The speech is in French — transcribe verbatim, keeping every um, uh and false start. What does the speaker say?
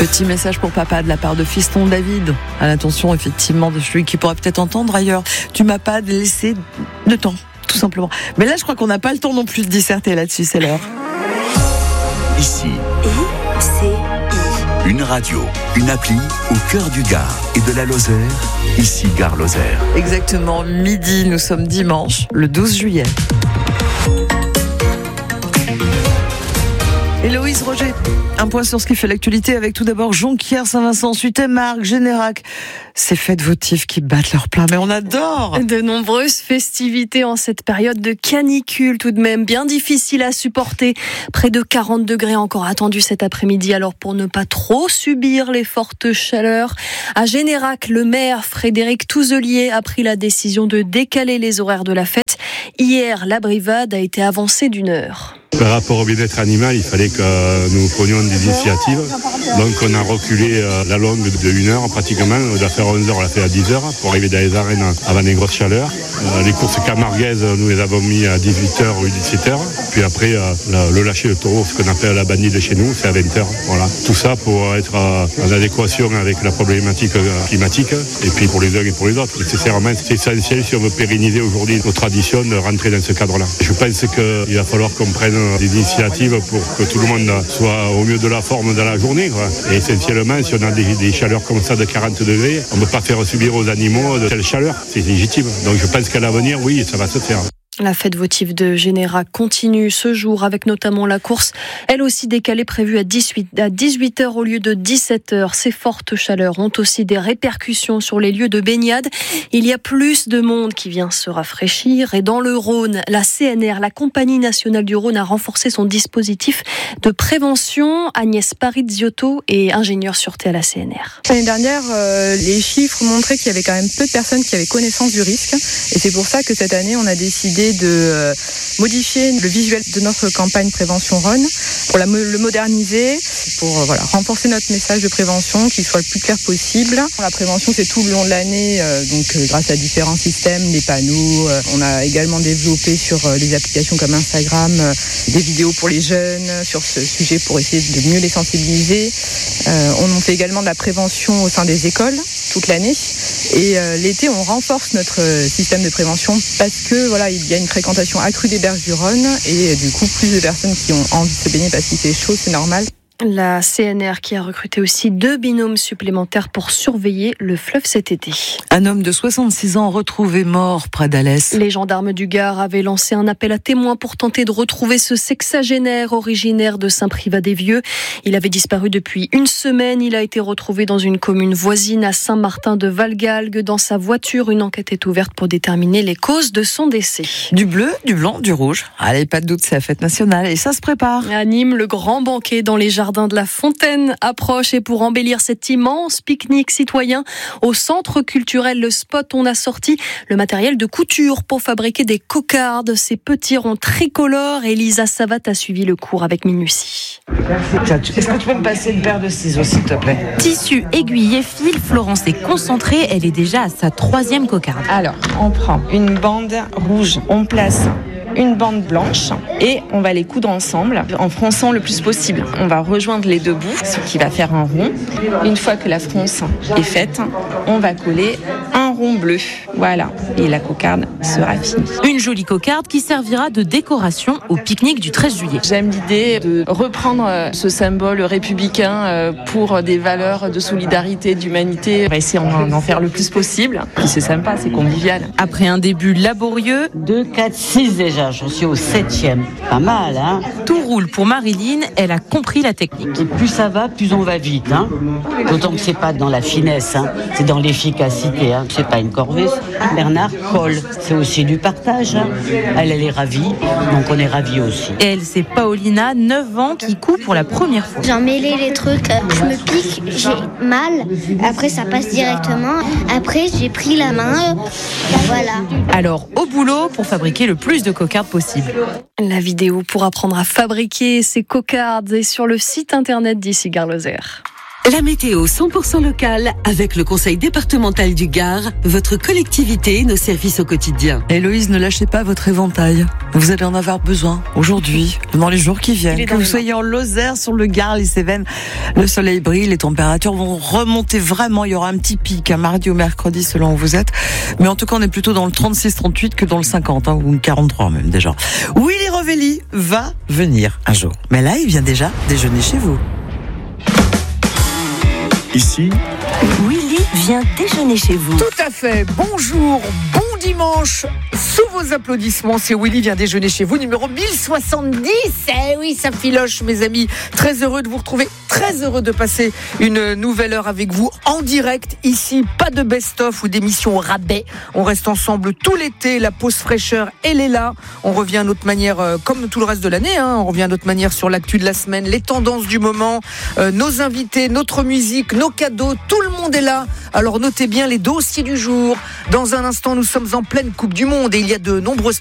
Petit message pour papa de la part de fiston David, à l'attention effectivement de celui qui pourrait peut-être entendre ailleurs. Tu m'as pas laissé de temps, tout simplement. Mais là, je crois qu'on n'a pas le temps non plus de disserter là-dessus, c'est l'heure. Ici, I C I. une radio, une appli au cœur du Gard et de la Lozère. Ici, Gare Lozère. Exactement, midi, nous sommes dimanche, le douze juillet. Héloïse Roger, un point sur ce qui fait l'actualité avec tout d'abord Jonquière, Saint-Vincent, ensuite Marc, Générac. Ces fêtes votives qui battent leur plein, mais on adore. De nombreuses festivités en cette période de canicule, tout de même bien difficile à supporter. Près de quarante degrés encore attendus cet après-midi, alors pour ne pas trop subir les fortes chaleurs. À Générac, le maire Frédéric Touzelier a pris la décision de décaler les horaires de la fête. Hier, la brivade a été avancée d'une heure. Par rapport au bien-être animal, il fallait que nous prenions des initiatives. Donc on a reculé la longue de une heure pratiquement. On a fait à onze heures, on l'a fait à dix heures pour arriver dans les arènes avant les grosses chaleurs. Les courses camarguaises, nous les avons mis à dix-huit heures ou dix-sept heures. Puis après, le lâcher de taureau, ce qu'on appelle la bandide chez nous, c'est à vingt heures. Voilà. Tout ça pour être en adéquation avec la problématique climatique et puis pour les uns et pour les autres. Nécessairement, c'est essentiel si on veut pérenniser aujourd'hui nos traditions de rentrer dans ce cadre-là. Je pense qu'il va falloir qu'on prenne des initiatives pour que tout le monde soit au mieux de la forme dans la journée, quoi. Et essentiellement, si on a des, des chaleurs comme ça de quarante degrés, on ne peut pas faire subir aux animaux de telles chaleurs. C'est légitime. Donc je pense qu'à l'avenir, oui, ça va se faire. La fête votive de Générac continue ce jour avec notamment la course, elle aussi décalée, prévue à dix-huit heures au lieu de dix-sept heures. Ces fortes chaleurs ont aussi des répercussions sur les lieux de baignade. Il y a plus de monde qui vient se rafraîchir et dans le Rhône, la C N R, la Compagnie nationale du Rhône, a renforcé son dispositif de prévention. Agnès Parizziotto est ingénieure sûreté à la C N R. L'année dernière, euh, les chiffres montraient qu'il y avait quand même peu de personnes qui avaient connaissance du risque et c'est pour ça que cette année, on a décidé de euh, modifier le visuel de notre campagne Prévention Rhône pour la, le moderniser, pour euh, voilà, renforcer notre message de prévention, qu'il soit le plus clair possible. La prévention, c'est tout le long de l'année, euh, donc euh, grâce à différents systèmes, les panneaux. Euh, on a également développé sur euh, les applications comme Instagram euh, des vidéos pour les jeunes sur ce sujet pour essayer de mieux les sensibiliser. Euh, on fait également de la prévention au sein des écoles toute l'année. Et euh, l'été, on renforce notre euh, système de prévention parce que voilà, il y a une fréquentation accrue des berges du Rhône et du coup plus de personnes qui ont envie de se baigner parce qu'il fait chaud, c'est normal. La C N R qui a recruté aussi deux binômes supplémentaires pour surveiller le fleuve cet été. Un homme de soixante-six ans retrouvé mort près d'Alès. Les gendarmes du Gard avaient lancé un appel à témoins pour tenter de retrouver ce sexagénaire originaire de Saint-Privat-des-Vieux. Il avait disparu depuis une semaine. Il a été retrouvé dans une commune voisine à Saint-Martin-de-Valgalgues. Dans sa voiture, une enquête est ouverte pour déterminer les causes de son décès. Du bleu, du blanc, du rouge. Allez, pas de doute, c'est la fête nationale et ça se prépare. À Nîmes, le grand banquet dans les jardins de la Fontaine approche et pour embellir cet immense pique-nique citoyen au centre culturel Le Spot, on a sorti le matériel de couture pour fabriquer des cocardes, ces petits ronds tricolores. Elisa Savat a suivi le cours avec minutie. Est-ce que tu peux me passer une paire de ciseaux, s'il te plaît ? Tissu, aiguille et fil, Florence est concentrée, elle est déjà à sa troisième cocarde. Alors, on prend une bande rouge, on place une bande blanche et on va les coudre ensemble en fronçant le plus possible. On va rejoindre les deux bouts, ce qui va faire un rond. Une fois que la fronce est faite, on va coller un rond bleu. Voilà, et la cocarde sera finie. Une jolie cocarde qui servira de décoration au pique-nique du treize juillet. J'aime l'idée de reprendre ce symbole républicain pour des valeurs de solidarité, d'humanité. On va essayer d'en faire le plus possible. Puis c'est sympa, c'est convivial. Après un début laborieux, deux, quatre, six déjà. J'en suis au septième. Pas mal, hein ? Tout roule pour Marilyn, elle a compris la technique. Et plus ça va, plus on va vite, hein ? D'autant que c'est pas dans la finesse, hein ? C'est dans l'efficacité, hein ? C'est pas une corvée. Bernard colle. C'est aussi du partage, hein ? Elle, elle est ravie, donc on est ravis aussi. Et elle, c'est Paolina, neuf ans, qui coud pour la première fois. J'ai emmêlé les trucs, je me pique, j'ai mal. Après, ça passe directement. Après, j'ai pris la main. Voilà. Alors, au boulot pour fabriquer le plus de cocardes possible. La vidéo pour apprendre à fabriquer ces cocardes est sur le site internet d'Ici Gare Lozère. La météo cent pour cent locale avec le conseil départemental du Gard, votre collectivité et nos services au quotidien. Héloïse, ne lâchez pas votre éventail. Vous allez en avoir besoin aujourd'hui, dans les jours qui viennent. Que vous soyez en Lozère, sur le Gard, les Cévennes, le soleil brille, les températures vont remonter vraiment. Il y aura un petit pic, un mardi ou mercredi selon où vous êtes. Mais en tout cas, on est plutôt dans le trente-six trente-huit que dans le cinquante, hein, ou le quarante-trois même déjà. Willy Revelli va venir un jour. Mais là, il vient déjà déjeuner chez vous. Ici, Willy vient déjeuner chez vous. Tout à fait. Bonjour, bon dimanche. Sous vos applaudissements, c'est Willy vient déjeuner chez vous, numéro mille soixante-dix. Eh oui, ça filoche, mes amis. Très heureux de vous retrouver. Très heureux de passer une nouvelle heure avec vous en direct. Ici, pas de best-of ou d'émission au rabais. On reste ensemble tout l'été. La pause fraîcheur, elle est là. On revient à notre manière, euh, comme tout le reste de l'année. Hein, on revient à notre manière sur l'actu de la semaine, les tendances du moment, euh, nos invités, notre musique, nos cadeaux. Tout le monde est là. Alors notez bien les dossiers du jour. Dans un instant, nous sommes en pleine Coupe du Monde et il y a de nombreuses